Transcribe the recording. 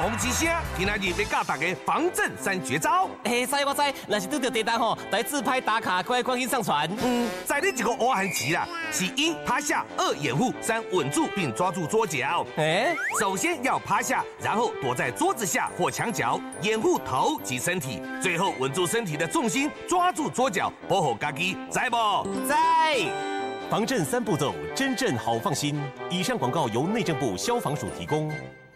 讲一声，今仔日要教大家防震3绝招。 知我知，若是拄到地震吼，来自拍打卡，快赶紧上传。 在你一个乌汉棋啦，是1趴下，2掩护，3稳住并抓住桌角。首先要趴下，然后躲在桌子下或墙角，掩护头及身体，最后稳住身体的重心，抓住桌角，保护家己，知不？ 在。 防震3步骤，真正好放心。以上广告由内政部消防署提供。